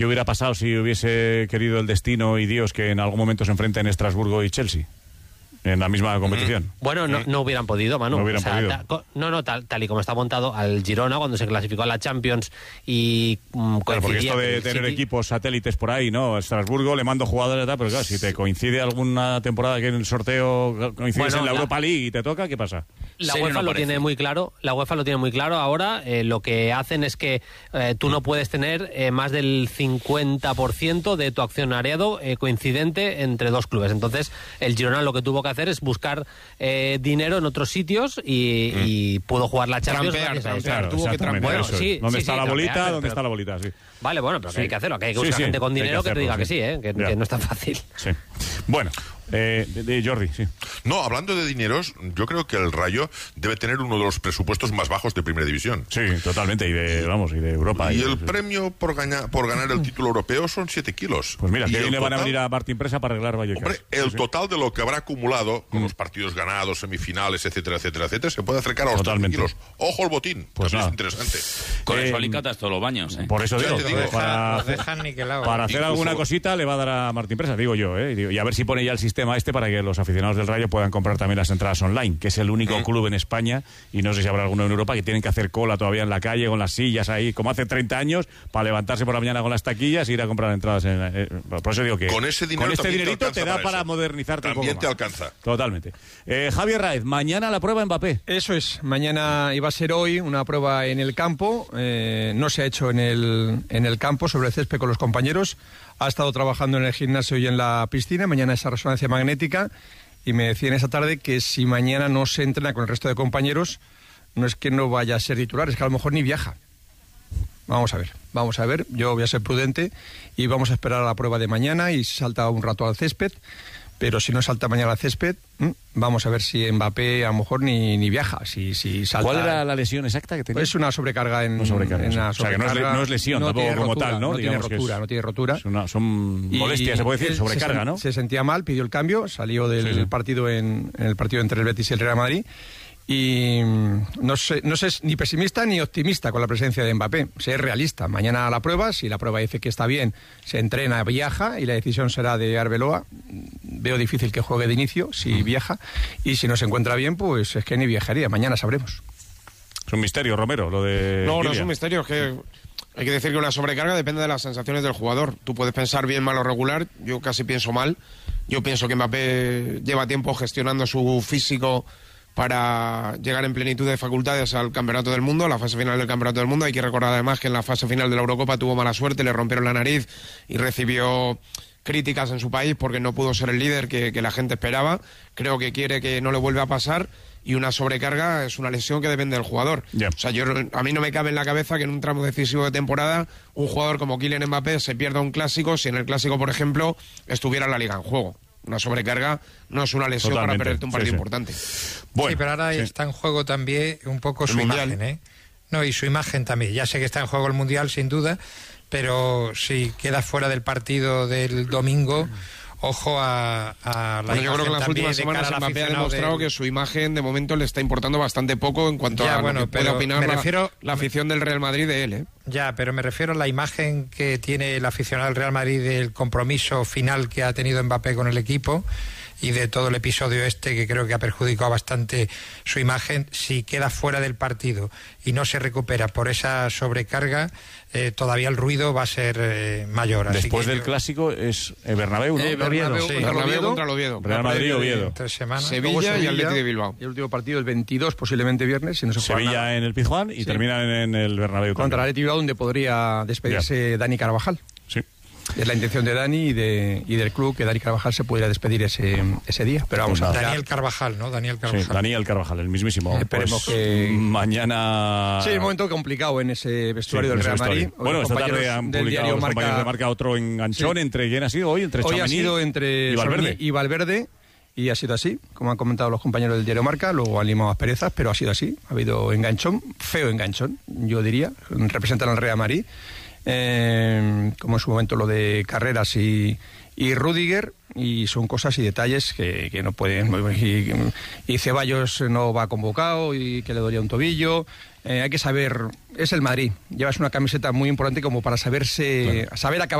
¿Qué hubiera pasado si hubiese querido el destino y Dios que en algún momento se enfrenten Estrasburgo y Chelsea en la misma competición? Bueno, no hubieran podido, Manu. No hubieran podido. Tal y como está montado al Girona cuando se clasificó a la Champions y claro, porque esto de tener equipos satélites por ahí, ¿no? Estrasburgo le mando jugadores, pero claro, si te coincide alguna temporada que en el sorteo coincides en la Europa League y te toca, ¿qué pasa? La UEFA lo tiene muy claro. La UEFA lo tiene muy claro. Ahora lo que hacen es que tú no puedes tener más del 50% de tu accionariado coincidente entre dos clubes. Entonces, el Girona lo que tuvo que hacer es buscar dinero en otros sitios y pudo jugar la Champions. Claro, tuvo que trampear. Bueno, sí, ¿dónde está la bolita? ¿Dónde está la bolita? Sí. Vale, bueno, pero que hay que hacerlo, que hay que buscar gente con dinero que te diga que sí, que no es tan fácil. Sí. Bueno, de Jordi, sí. No, hablando de dineros, yo creo que el Rayo debe tener uno de los presupuestos más bajos de Primera División. Sí, totalmente, y de Europa. Y el premio por ganar el título europeo son 7 kilos. Pues mira, que le van a venir a Martín Presa para arreglar Vallecas. Hombre, el total de lo que habrá acumulado con los partidos ganados, semifinales, etcétera, se puede acercar a los 7 kilos. Ojo el botín, pues es interesante. Con eso alicatas todos los baños. Por eso digo, para hacer alguna cosita le va a dar a Martín Presa, digo yo, y a ver si pone ya el sistema para que los aficionados del Rayo puedan comprar también las entradas online, que es el único club en España, y no sé si habrá alguno en Europa, que tienen que hacer cola todavía en la calle con las sillas ahí, como hace 30 años, para levantarse por la mañana con las taquillas e ir a comprar entradas. Por eso digo que con este dinerito te da para modernizarte un poco más. También te alcanza. Totalmente. Javier Raez, mañana la prueba Mbappé. Eso es, mañana iba a ser hoy una prueba en el campo, no se ha hecho en el campo sobre el césped con los compañeros. Ha estado trabajando en el gimnasio y en la piscina. Mañana esa resonancia magnética. Y me decían esa tarde que si mañana no se entrena con el resto de compañeros, no es que no vaya a ser titular, es que a lo mejor ni viaja. Vamos a ver. Yo voy a ser prudente y vamos a esperar a la prueba de mañana y salta un rato al césped. Pero si no salta mañana al césped, vamos a ver si Mbappé a lo mejor ni viaja. Si salta... ¿Cuál era la lesión exacta que tenía? Es una sobrecarga O sea, que no es lesión tampoco como tal, ¿no? No tiene rotura. Son molestias, se puede decir, sobrecarga, ¿no? Se sentía mal, pidió el cambio, salió del partido en el partido entre el Betis y el Real Madrid. Y no sé ni pesimista ni optimista con la presencia de Mbappé. Sé realista. Mañana la prueba, si la prueba dice que está bien, se entrena, viaja y la decisión será de Arbeloa. Veo difícil que juegue de inicio si viaja, y si no se encuentra bien, pues es que ni viajaría. Mañana sabremos. Es un misterio, Romero, lo de... No es un misterio, es que hay que decir que una sobrecarga depende de las sensaciones del jugador. Tú puedes pensar bien, mal o regular, yo casi pienso mal. Yo pienso que Mbappé lleva tiempo gestionando su físico para llegar en plenitud de facultades al Campeonato del Mundo, a la fase final del Campeonato del Mundo. Hay que recordar además que en la fase final de la Eurocopa tuvo mala suerte, le rompieron la nariz y recibió críticas en su país porque no pudo ser el líder que la gente esperaba. Creo que quiere que no le vuelva a pasar, y una sobrecarga es una lesión que depende del jugador. O sea, a mí no me cabe en la cabeza que en un tramo decisivo de temporada un jugador como Kylian Mbappé se pierda un clásico si en el clásico, por ejemplo, estuviera la Liga en juego. Una sobrecarga no es una lesión para perderte un partido importante. Bueno, sí, pero ahora está en juego también un poco su imagen, No, y su imagen también. Ya sé que está en juego el Mundial, sin duda, pero si queda fuera del partido del domingo, ojo a la imagen. Yo creo que en las últimas semanas Mbappé ha demostrado que su imagen de momento le está importando bastante poco en cuanto a lo que puede opinar la afición del Real Madrid de él. Ya, pero me refiero a la imagen que tiene el aficionado del Real Madrid del compromiso final que ha tenido Mbappé con el equipo y de todo el episodio que creo que ha perjudicado bastante su imagen. Si queda fuera del partido y no se recupera por esa sobrecarga, todavía el ruido va a ser mayor. Después del clásico es Bernabéu, ¿no? Bernabéu contra el Oviedo. Real Madrid, Oviedo. 3 semanas. Sevilla y Athletic de Bilbao. Y el último partido el 22, posiblemente viernes, si no se juega Sevilla nada. En el Pizjuán y terminan en el Bernabéu. Contra el Athletic de Bilbao, donde podría despedirse Dani Carvajal. Sí. Es la intención de Dani y del club que Dani Carvajal se pudiera despedir ese día. Pero vamos a Daniel Carvajal, ¿no? Daniel Carvajal. Sí, Daniel Carvajal, el mismísimo. Esperemos que mañana... Sí, un momento complicado en ese vestuario del Real Madrid. Bueno, esta tarde han publicado los compañeros de Marca otro enganchón. ¿Entre quién ha sido hoy? Entre Tchouaméni, ha sido entre y Valverde. Y ha sido así, como han comentado los compañeros del diario Marca. Luego han limado asperezas, pero ha sido así. Ha habido enganchón, feo enganchón, yo diría. Representan al Real Madrid. como en su momento lo de Carreras y Rüdiger, y son cosas y detalles que no pueden. Y Ceballos no va convocado y que le dolía un tobillo. Hay que saber, es el Madrid, llevas una camiseta muy importante como para saber acabar